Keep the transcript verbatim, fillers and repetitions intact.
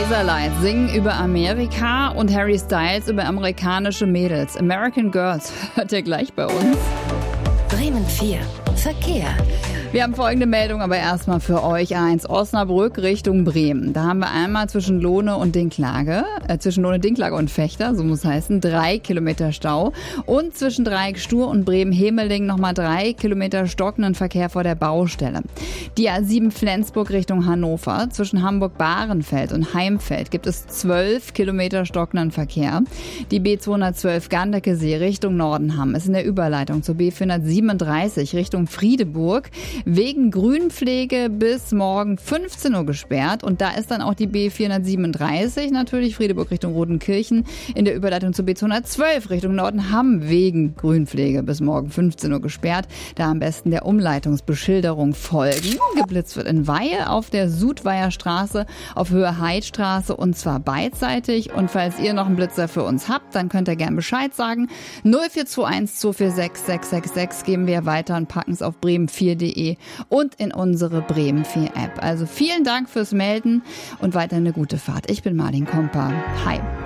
Razorlight singen über Amerika und Harry Styles über amerikanische Mädels. American Girls hört ihr gleich bei uns. Bremen vier. Verkehr. Wir haben folgende Meldung, aber erstmal für euch eins. Osnabrück Richtung Bremen. Da haben wir einmal zwischen Lohne und Dinklage, äh, zwischen Lohne, Dinklage und Fechter, so muss es heißen, drei Kilometer Stau. Und zwischen Dreieck Stur und Bremen-Hemeling nochmal drei Kilometer stockenden Verkehr vor der Baustelle. Die A sieben Flensburg Richtung Hannover. Zwischen Hamburg-Bahrenfeld und Heimfeld gibt es zwölf Kilometer stockenden Verkehr. Die B zweihundertzwölf Gandekesee Richtung Nordenham ist in der Überleitung zur B vierhundertsiebenunddreißig Richtung Friedeburg wegen Grünpflege bis morgen fünfzehn Uhr gesperrt. Und da ist dann auch die B vierhundertsiebenunddreißig natürlich Friedeburg Richtung Rodenkirchen in der Überleitung zur B zweihundertzwölf Richtung Nordenham wegen Grünpflege bis morgen fünfzehn Uhr gesperrt. Da am besten der Umleitungsbeschilderung folgen. Geblitzt wird in Weihe auf der Sudweier Straße auf Höhe Heidstraße und zwar beidseitig. Und falls ihr noch einen Blitzer für uns habt, dann könnt ihr gerne Bescheid sagen. null vier zwei eins zwei vier sechs sechs sechs sechs geben wir weiter und packen es auf bremen vier punkt de und in unsere Bremen vier App. Also vielen Dank fürs Melden und weiter eine gute Fahrt. Ich bin Marlin Kompa. Hi.